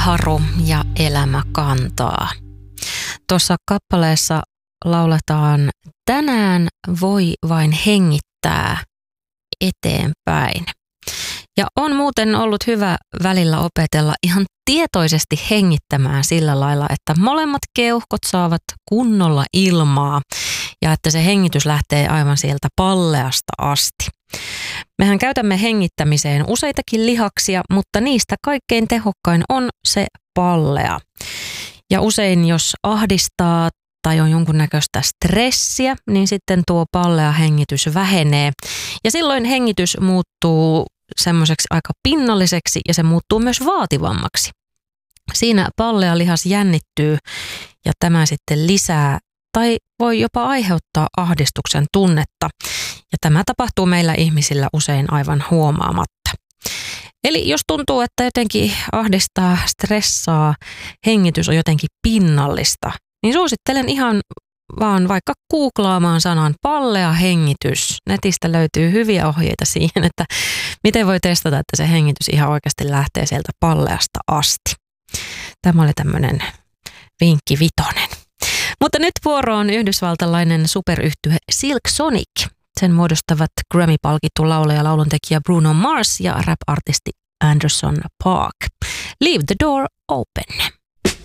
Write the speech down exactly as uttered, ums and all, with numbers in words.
Haru ja elämä kantaa. Tuossa kappaleessa lauletaan tänään voi vain hengittää eteenpäin. Ja on muuten ollut hyvä välillä opetella ihan tietoisesti hengittämään sillä lailla, että molemmat keuhkot saavat kunnolla ilmaa ja että se hengitys lähtee aivan sieltä palleasta asti. Mehän käytämme hengittämiseen useitakin lihaksia, mutta niistä kaikkein tehokkain on se pallea. Ja usein jos ahdistaa tai on jonkunnäköistä stressiä, niin sitten tuo pallea hengitys vähenee. Ja silloin hengitys muuttuu semmoiseksi aika pinnalliseksi ja se muuttuu myös vaativammaksi. Siinä pallea lihas jännittyy ja tämä sitten lisää tai voi jopa aiheuttaa ahdistuksen tunnetta. Ja tämä tapahtuu meillä ihmisillä usein aivan huomaamatta. Eli jos tuntuu, että jotenkin ahdistaa, stressaa, hengitys on jotenkin pinnallista, niin suosittelen ihan vaan vaikka googlaamaan sanan pallea hengitys. Netistä löytyy hyviä ohjeita siihen, että miten voi testata, että se hengitys ihan oikeasti lähtee sieltä palleasta asti. Tämä oli tämmöinen vinkki vitonen. Mutta nyt vuoro on yhdysvaltalainen superyhtye Silk Sonic. Sen muodostavat Grammy-palkittu laulaja ja lauluntekijä Bruno Mars ja rap-artisti Anderson .Paak. Leave the door open.